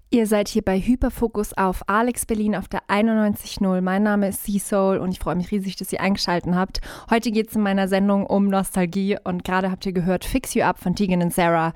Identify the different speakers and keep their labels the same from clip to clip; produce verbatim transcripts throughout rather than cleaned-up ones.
Speaker 1: Ihr seid hier bei Hyperfokus auf Alex Berlin auf der einundneunzig Komma null. Mein Name ist C-Soul und ich freue mich riesig, dass ihr eingeschaltet habt. Heute geht es in meiner Sendung um Nostalgie und gerade habt ihr gehört Fix You Up von Tegan und Sara.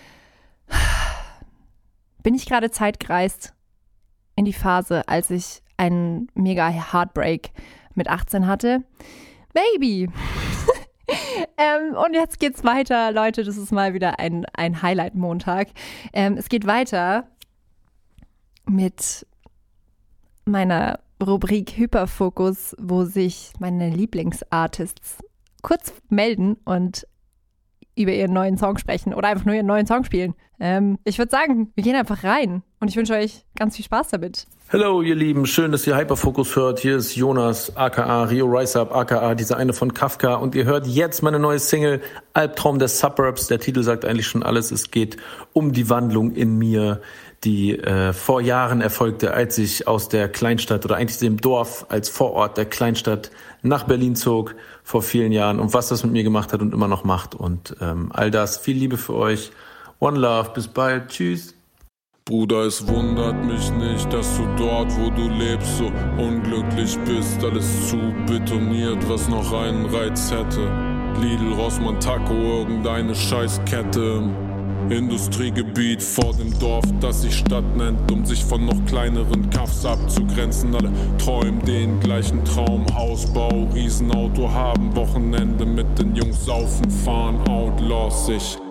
Speaker 1: Bin ich gerade zeitgereist in die Phase, als ich einen mega Heartbreak mit achtzehn hatte? Maybe. ähm, und jetzt geht's weiter, Leute, das ist mal wieder ein, ein Highlight-Montag. Ähm, es geht weiter mit meiner Rubrik Hyperfokus, wo sich meine Lieblingsartists kurz melden und über ihren neuen Song sprechen oder einfach nur ihren neuen Song spielen. Ähm, ich würde sagen, wir gehen einfach rein und ich wünsche euch ganz viel Spaß damit.
Speaker 2: Hallo ihr Lieben, schön, dass ihr Hyperfokus hört. Hier ist Jonas, aka Rio Rise Up, aka dieser eine von Kafka und ihr hört jetzt meine neue Single Albtraum der Suburbs. Der Titel sagt eigentlich schon alles. Es geht um die Wandlung in mir, die äh, vor Jahren erfolgte, als ich aus der Kleinstadt oder eigentlich dem Dorf als Vorort der Kleinstadt nach Berlin zog vor vielen Jahren und was das mit mir gemacht hat und immer noch macht und ähm, all das. Viel Liebe für euch. One Love, bis bald. Tschüss.
Speaker 3: Bruder, es wundert mich nicht, dass du dort, wo du lebst, so unglücklich bist. Alles zu betoniert, was noch einen Reiz hätte. Lidl, Rossmann, Taco, irgendeine Scheißkette. Industriegebiet vor dem Dorf, das sich Stadt nennt, um sich von noch kleineren Kaffs abzugrenzen. Alle träumen den gleichen Traum, Hausbau, Riesenauto haben, Wochenende mit den Jungs saufen, fahren, Outlaws. Ich